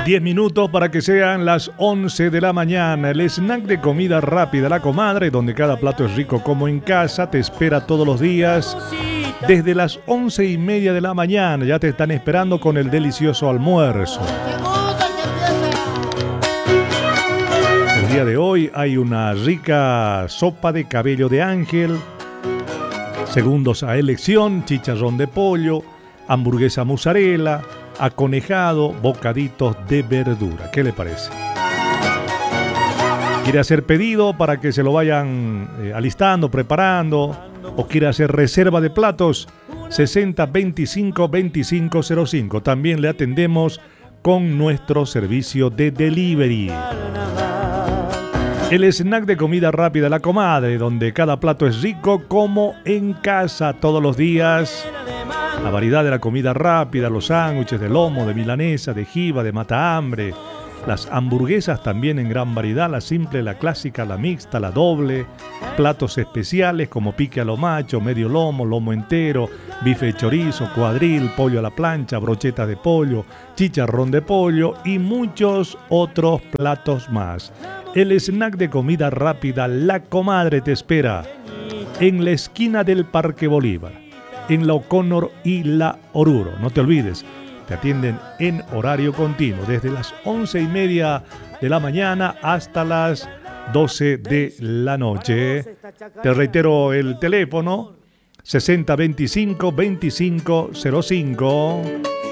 10 minutos para que sean las 11 de la mañana. El snack de comida rápida La Comadre, donde cada plato es rico como en casa, te espera todos los días. Desde las 11:30 de la mañana ya te están esperando con el delicioso almuerzo. El día de hoy hay una rica sopa de cabello de ángel, segundos a elección, chicharrón de pollo, hamburguesa mozzarella, aconejado, bocaditos de verdura. ¿Qué le parece? ¿Quiere hacer pedido para que se lo vayan alistando, preparando? ¿O quiere hacer reserva de platos? 60 25 2505. También le atendemos con nuestro servicio de delivery. El snack de comida rápida La Comadre, donde cada plato es rico como en casa todos los días. La variedad de la comida rápida, los sándwiches de lomo, de milanesa, de jiba, de matahambre. Las hamburguesas también en gran variedad, la simple, la clásica, la mixta, la doble. Platos especiales como pique a lo macho, medio lomo, lomo entero, bife de chorizo, cuadril, pollo a la plancha, brochetas de pollo, chicharrón de pollo y muchos otros platos más. El snack de comida rápida La Comadre te espera en la esquina del Parque Bolívar, en la O'Connor y la Oruro. No te olvides, te atienden en horario continuo desde las 11:30 de la mañana hasta las 12 de la noche. Te reitero el teléfono 60 25 2505.